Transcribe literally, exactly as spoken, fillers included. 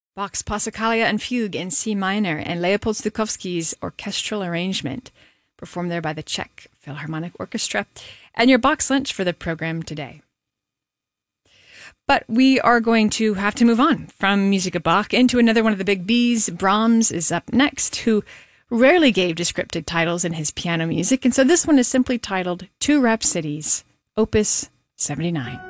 Bach's Passacaglia and Fugue in C minor, and Leopold Stokowski's orchestral arrangement, performed there by the Czech Philharmonic Orchestra, and your Bach's Lunch for the program today. But we are going to have to move on from music of Bach into another one of the big B's. Brahms is up next, who rarely gave descriptive titles in his piano music, and so this one is simply titled Two Rhapsodies, Opus seventy-nine.